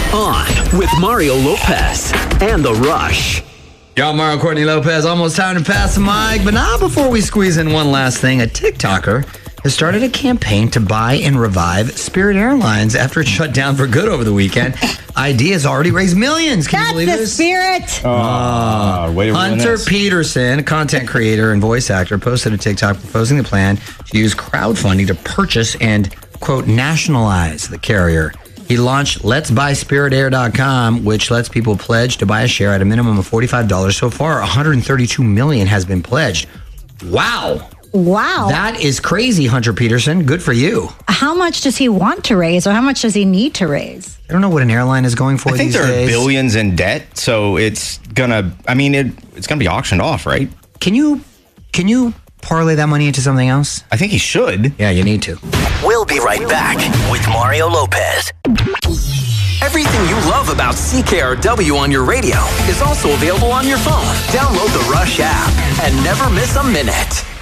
On with Mario Lopez and The Rush. Y'all, Mario Courtney Lopez. Almost time to pass the mic, but not before we squeeze in one last thing. A TikToker has started a campaign to buy and revive Spirit Airlines after it shut down for good over the weekend. Idea has already raised millions. Can you believe That's the this? Spirit. Way to ruin Hunter this. Peterson, a content creator and voice actor, posted a TikTok proposing the plan to use crowdfunding to purchase and, quote, nationalize the carrier. He launched letsbuyspiritair.com, which lets people pledge to buy a share at a minimum of $45. So far, $132 million has been pledged. Wow. Wow. That is crazy, Hunter Peterson. Good for you. How much does he want to raise, or how much does he need to raise? I don't know what an airline is going for I think these there are days. billions in debt, so it's gonna. I mean, it's gonna be auctioned off, right? Can you parlay that money into something else? I think he should. Yeah, you need to. We'll be right back with Mario Lopez. Everything you love about CKRW on your radio is also available on your phone. Download the Rush app and never miss a minute.